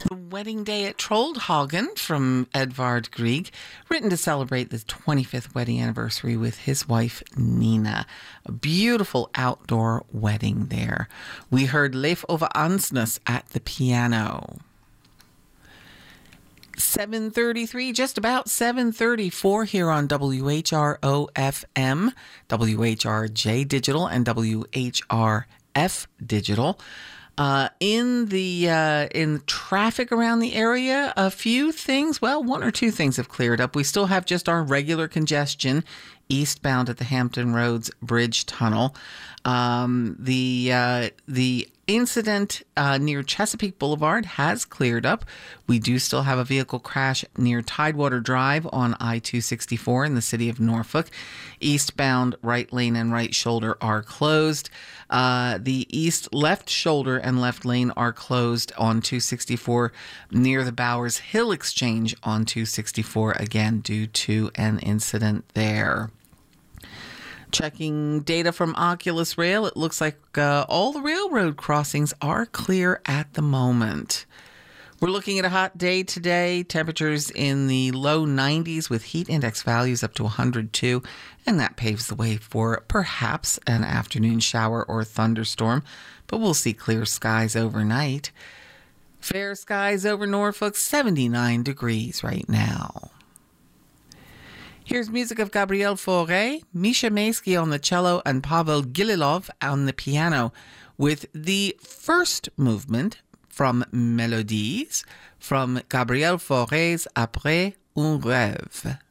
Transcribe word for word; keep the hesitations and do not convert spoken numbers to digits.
Wedding Day at Troldhagen from Edvard Grieg, written to celebrate the twenty-fifth wedding anniversary with his wife Nina. A beautiful outdoor wedding there. We heard Leif Ove Ansnes at the piano. seven thirty-three, just about seven thirty-four here on W H R O F M, W H R J Digital, and W H R F Digital. Uh, in the uh, in traffic around the area, a few things, well, one or two things have cleared up. We still have just our regular congestion eastbound at the Hampton Roads Bridge Tunnel. Um, the uh, the incident uh, near Chesapeake Boulevard has cleared up. We do still have a vehicle crash near Tidewater Drive on I two sixty-four in the city of Norfolk. Eastbound right lane and right shoulder are closed. Uh, the east left shoulder and left lane are closed on two sixty-four near the Bowers Hill Exchange on two sixty-four, again due to an incident there. Checking data from Oculus Rail, it looks like uh, all the railroad crossings are clear at the moment. We're looking at a hot day today. Temperatures in the low nineties with heat index values up to one hundred two, and that paves the way for perhaps an afternoon shower or thunderstorm, but we'll see clear skies overnight. Fair skies over Norfolk, seventy-nine degrees right now. Here's music of Gabriel Fauré, Misha Maisky on the cello, and Pavel Gililov on the piano, with the first movement from Melodies from Gabriel Fauré's Après un rêve.